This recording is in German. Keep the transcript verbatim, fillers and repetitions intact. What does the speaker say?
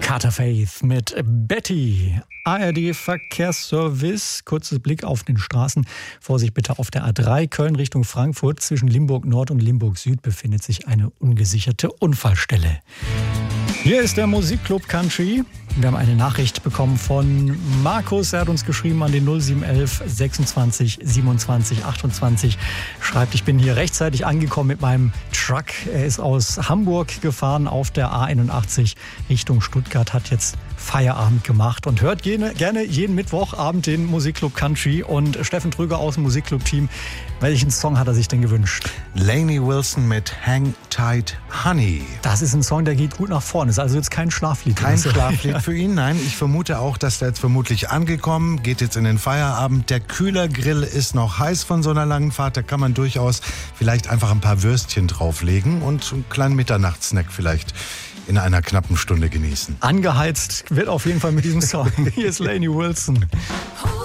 Carter Faith mit Betty. A R D-Verkehrsservice. Kurzer Blick auf den Straßen. Vorsicht bitte auf der A drei Köln Richtung Frankfurt. Zwischen Limburg Nord und Limburg Süd befindet sich eine ungesicherte Unfallstelle. Hier ist der Musikclub Country. Wir haben eine Nachricht bekommen von Markus. Er hat uns geschrieben an den null sieben eins eins sechsundzwanzig siebenundzwanzig achtundzwanzig. Schreibt, ich bin hier rechtzeitig angekommen mit meinem Truck. Er ist aus Hamburg gefahren auf der A einundachtzig Richtung Stuttgart, hat jetzt Feierabend gemacht und hört gerne, gerne jeden Mittwochabend den Musikclub Country. Und Steffen Trüger aus dem Musikclub-Team, welchen Song hat er sich denn gewünscht? Lainey Wilson mit Hang Tight Honey. Das ist ein Song, der geht gut nach vorne. Ist also jetzt kein Schlaflied. Kein Schlaflied für ihn, nein. Ich vermute auch, dass der jetzt vermutlich angekommen, geht jetzt in den Feierabend. Der Kühlergrill ist noch heiß von so einer langen Fahrt. Da kann man durchaus vielleicht einfach ein paar Würstchen drauflegen und einen kleinen Mitternachtssnack vielleicht in einer knappen Stunde genießen. Angeheizt wird auf jeden Fall mit diesem Song. Hier ist Lainey Wilson.